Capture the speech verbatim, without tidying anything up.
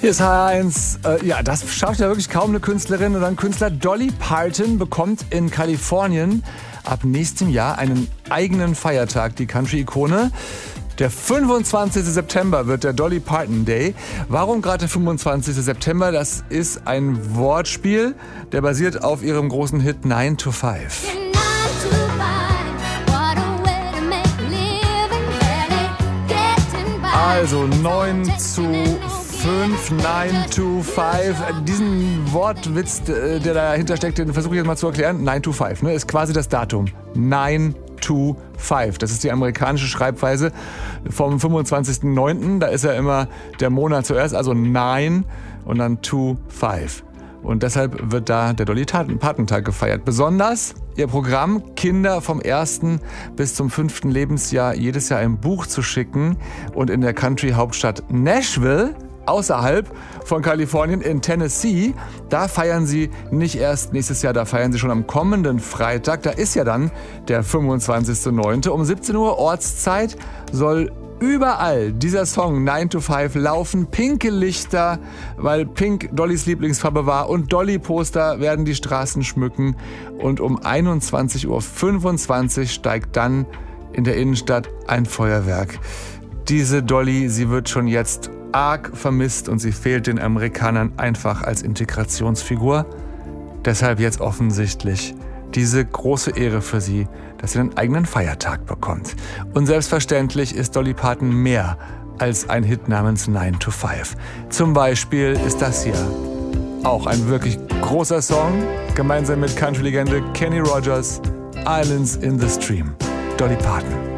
Hier ist H eins. Äh, ja, das schafft ja wirklich kaum eine Künstlerin oder ein Künstler. Dolly Parton bekommt in Kalifornien ab nächstem Jahr einen eigenen Feiertag, die Country-Ikone. Der fünfundzwanzigste September wird der Dolly Parton Day. Warum gerade der fünfundzwanzigste September? Das ist ein Wortspiel, der basiert auf ihrem großen Hit nine to five. Also neun zu fünf, nine to five. Diesen Wortwitz, der dahinter steckt, den versuche ich jetzt mal zu erklären. nine to five, ne, ist quasi das Datum. nine to five. Das ist die amerikanische Schreibweise vom fünfundzwanzigsten neunten Da ist ja immer der Monat zuerst, also nine und dann to five. Und deshalb wird da der Dolly Parton Tag gefeiert. Besonders ihr Programm, Kinder vom ersten bis zum fünften Lebensjahr jedes Jahr ein Buch zu schicken und in der Country-Hauptstadt Nashville, außerhalb von Kalifornien in Tennessee, da feiern sie nicht erst nächstes Jahr, da feiern sie schon am kommenden Freitag. Da ist ja dann der fünfundzwanzigste neunte Um siebzehn Uhr Ortszeit soll überall dieser Song nine to five laufen. Pinke Lichter, weil Pink Dollys Lieblingsfarbe war, und Dolly-Poster werden die Straßen schmücken. Und um einundzwanzig Uhr fünfundzwanzig steigt dann in der Innenstadt ein Feuerwerk. Diese Dolly, sie wird schon jetzt arg vermisst und sie fehlt den Amerikanern einfach als Integrationsfigur. Deshalb jetzt offensichtlich diese große Ehre für sie, dass sie einen eigenen Feiertag bekommt. Und selbstverständlich ist Dolly Parton mehr als ein Hit namens nine to five. Zum Beispiel ist das hier auch ein wirklich großer Song, gemeinsam mit Country-Legende Kenny Rogers, Islands in the Stream. Dolly Parton.